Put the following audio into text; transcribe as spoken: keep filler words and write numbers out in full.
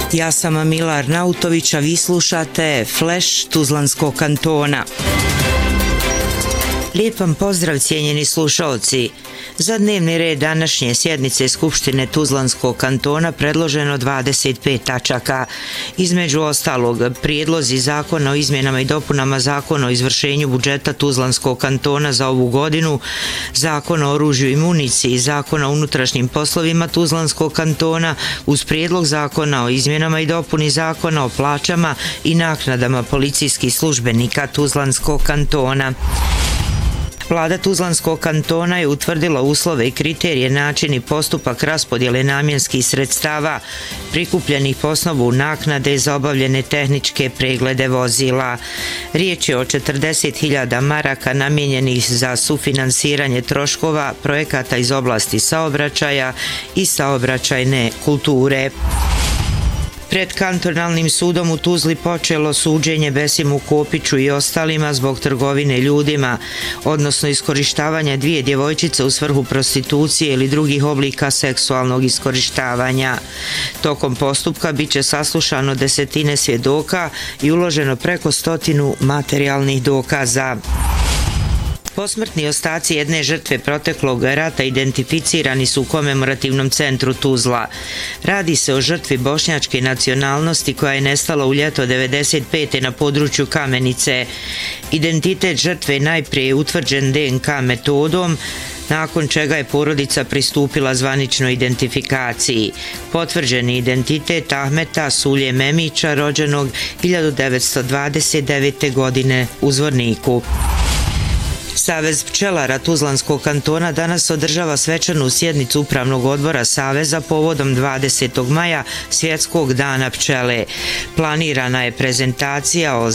Ja sam Mila Arnautović, a vi slušate Flash Tuzlanskog kantona. Lijep vam pozdrav, cijenjeni slušalci. Za dnevni red današnje sjednice Skupštine Tuzlanskog kantona predloženo dvadeset pet tačaka. Između ostalog, prijedlozi zakona o izmjenama i dopunama zakona o izvršenju budžeta Tuzlanskog kantona za ovu godinu, zakon o oružju i municiji, zakon o unutrašnjim poslovima Tuzlanskog kantona, uz prijedlog zakona o izmjenama i dopuni zakona o plaćama i naknadama policijskih službenika Tuzlanskog kantona. Vlada Tuzlanskog kantona je utvrdila uslove i kriterije, način i postupak raspodjele namjenskih sredstava prikupljenih po osnovu naknade za obavljene tehničke preglede vozila. Riječ je o četrdeset hiljada maraka namijenjenih za sufinansiranje troškova projekata iz oblasti saobraćaja i saobraćajne kulture. Pred kantonalnim sudom u Tuzli počelo suđenje Besimu Kopiću i ostalima zbog trgovine ljudima, odnosno iskorištavanja dvije djevojčice u svrhu prostitucije ili drugih oblika seksualnog iskorištavanja. Tokom postupka bit će saslušano desetine svjedoka i uloženo preko stotinu materijalnih dokaza. Posmrtni ostaci jedne žrtve proteklog rata identificirani su u komemorativnom centru Tuzla. Radi se o žrtvi bošnjačke nacionalnosti koja je nestala u ljeto devedeset pete na području Kamenice. Identitet žrtve najprije je utvrđen D N K metodom, nakon čega je porodica pristupila zvaničnoj identifikaciji. Potvrđeni identitet Ahmeta Sulje Memića, rođenog hiljadu devetsto dvadeset devete. godine u Zvorniku. Savez pčelara Tuzlanskog kantona danas održava svečanu sjednicu Upravnog odbora Saveza povodom dvadesetog maja, Svjetskog dana pčele. Planirana je prezentacija o